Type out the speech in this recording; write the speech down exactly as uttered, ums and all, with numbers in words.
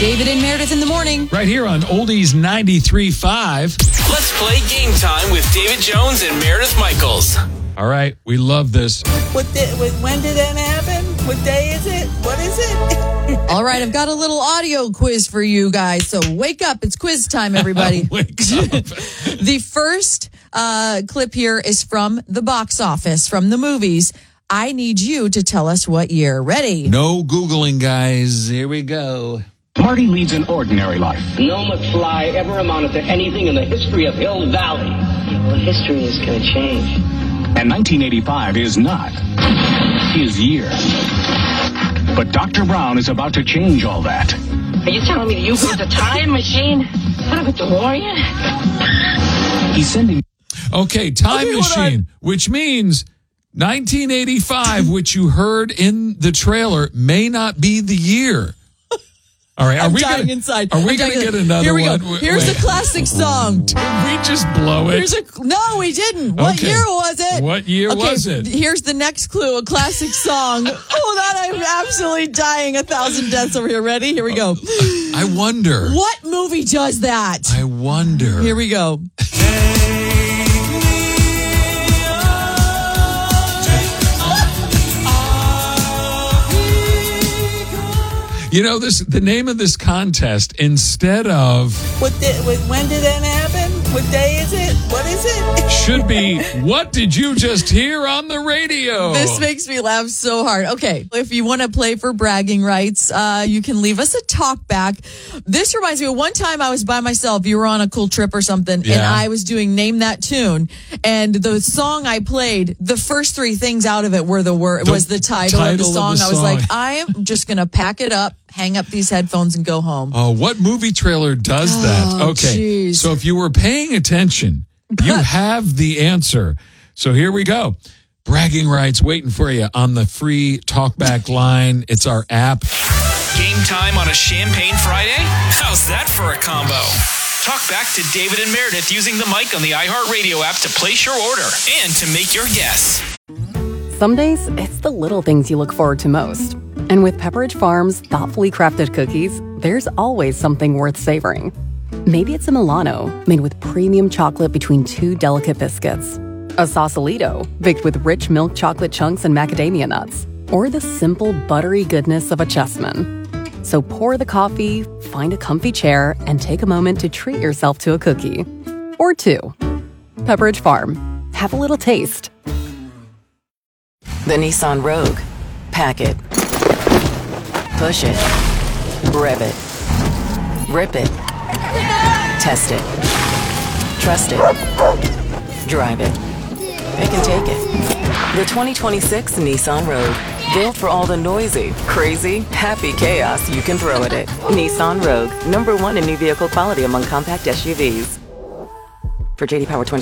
David and Meredith in the morning. Right here on Oldies ninety-three point five. Let's play Game Time with David Jones and Meredith Michaels. All right, we love this. What di- when did that happen? What day is it? What is it? All right, I've got a little audio quiz for you guys. So wake up. It's quiz time, everybody. Wake up. The first uh, clip here is from the box office, from the movies. I need you to tell us what year. Ready? No Googling, guys. Here we go. Marty leads an ordinary life. No McFly ever amounted to anything in the history of Hill Valley. Well, history is going to change. And nineteen eighty-five is not his year. But Doctor Brown is about to change all that. Are you telling me that you built a time machine out of a DeLorean? He's sending... Okay, time Okay, hold machine, which means nineteen eighty-five, which you heard in the trailer, may not be the year. All right, are I'm we dying gonna, inside. Are we I'm going to dying get inside. another Here we one? go. Here's Wait. a classic song. Did we just blow it? Here's a no, we didn't. What Okay. year was it? What year okay, was it? Here's the next clue. A classic song. Hold on, I'm absolutely dying. A thousand deaths over here. Ready? Here we go. I wonder. What movie does that? I wonder. Here we go. You know, this the name of this contest, instead of What di- when did that happen? What day is it? What is it? should be, what did you just hear on the radio? This makes me laugh so hard. Okay, if you want to play for bragging rights, uh, you can leave us a talk back. This reminds me of one time I was by myself. You were on a cool trip or something, and Yeah. I was doing Name That Tune. And the song I played, the first three things out of it were the word The was the title, title of the of song. the I was song. like, I am just going to pack it up, hang up these headphones, and go home. Oh, what movie trailer does that? Oh, Okay. geez. So if you were paying attention, you have the answer. So here we go. Bragging rights waiting for you on the free talkback line. It's our app. Game Time on a Champagne Friday? How's that for a combo? Talk back to David and Meredith using the mic on the iHeartRadio app to place your order and to make your guess. Some days, it's the little things you look forward to most. And with Pepperidge Farm's thoughtfully crafted cookies, there's always something worth savoring. Maybe it's a Milano, made with premium chocolate between two delicate biscuits. A Sausalito, baked with rich milk chocolate chunks and macadamia nuts. Or the simple, buttery goodness of a Chessman. So pour the coffee, find a comfy chair, and take a moment to treat yourself to a cookie. Or two. Pepperidge Farm. Have a little taste. The Nissan Rogue. Pack it. Push it. Rev it. Rip it. Test it. Trust it. Drive it. It can take it. The twenty twenty-six Nissan Rogue. Built for all the noisy, crazy, happy chaos you can throw at it. Nissan Rogue. Number one in new vehicle quality among compact S U Vs. For J D Power twenty